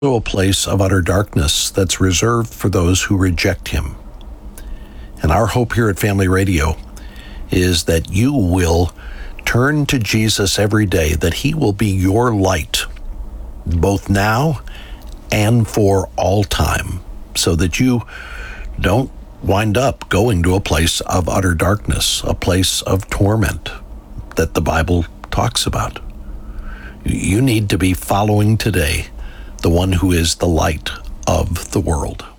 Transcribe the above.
a place of utter darkness that's reserved for those who reject him. And our hope here at Family Radio is that you will turn to Jesus every day, that he will be your light, both now and for all time, so that you don't wind up going to a place of utter darkness, a place of torment that the Bible talks about. You need to be following today the one who is the light of the world.